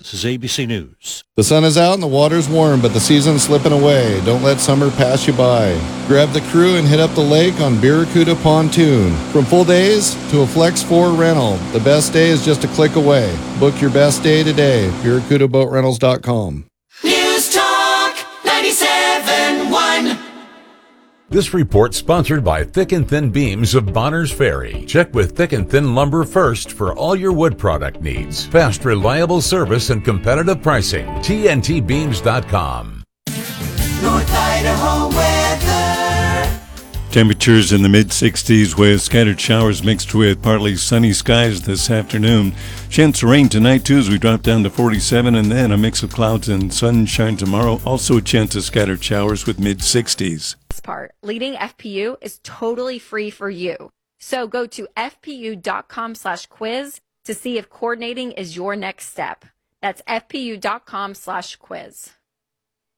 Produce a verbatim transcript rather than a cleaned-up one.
This is A B C News. The sun is out and the water's warm, but the season's slipping away. Don't let summer pass you by. Grab the crew and hit up the lake on Barracuda Pontoon. From full days to a Flex four rental, the best day is just a click away. Book your best day today. Barracuda Boat Rentals dot com. News Talk ninety-seven point one. This report sponsored by Thick and Thin Beams of Bonners Ferry. Check with Thick and Thin Lumber first for all your wood product needs. Fast, reliable service and competitive pricing. T N T beams dot com. North Idaho weather. Temperatures in the mid sixties with scattered showers mixed with partly sunny skies this afternoon. Chance of rain tonight too as we drop down to forty-seven, and then a mix of clouds and sunshine tomorrow. Also a chance of scattered showers with mid sixties. Part leading F P U is totally free for you. So go to F P U dot com slash quiz to see if coordinating is your next step. That's F P U dot com slash quiz.